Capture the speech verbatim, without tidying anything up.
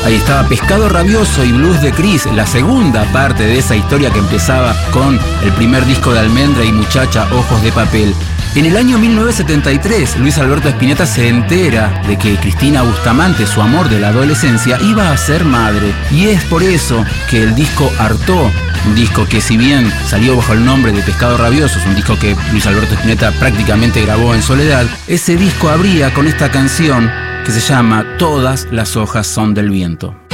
Ahí estaba Pescado Rabioso y Blues de Cris, la segunda parte de esa historia que empezaba con el primer disco de Almendra y Muchacha, Ojos de Papel. En el año mil novecientos setenta y tres, Luis Alberto Spinetta se entera de que Cristina Bustamante, su amor de la adolescencia, iba a ser madre. Y es por eso que el disco Artó, un disco que si bien salió bajo el nombre de Pescado Rabioso, es un disco que Luis Alberto Spinetta prácticamente grabó en soledad, ese disco abría con esta canción que se llama Todas las hojas son del viento.